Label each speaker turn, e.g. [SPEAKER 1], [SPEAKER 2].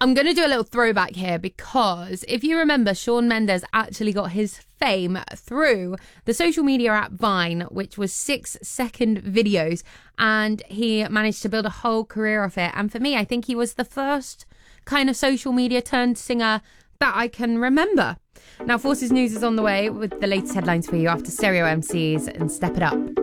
[SPEAKER 1] I'm going to do a little throwback here because if you remember, Shawn Mendes actually got his fame through the social media app Vine, which was 6-second videos, and he managed to build a whole career off it. And for me, I think he was the first kind of social media turned singer that I can remember. Now, Forces News is on the way with the latest headlines for you after Stereo MCs and Step It Up.